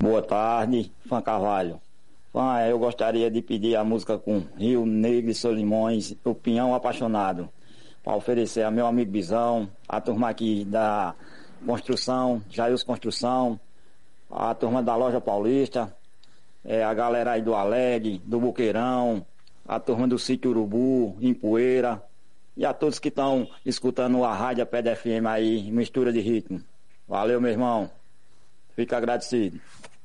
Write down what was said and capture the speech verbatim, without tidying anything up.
Boa tarde, Fã Carvalho. Fã, eu gostaria de pedir a música com Rio Negro e Solimões, O Pinhão Apaixonado, para oferecer a meu amigo Bizão, a turma aqui da Construção, Jails Construção, a turma da Loja Paulista, é, a galera aí do Alegre, do Boqueirão, a turma do Sítio Urubu, em Poeira, e a todos que estão escutando a rádio a P D F M aí, mistura de ritmo. Valeu, meu irmão. Fica agradecido.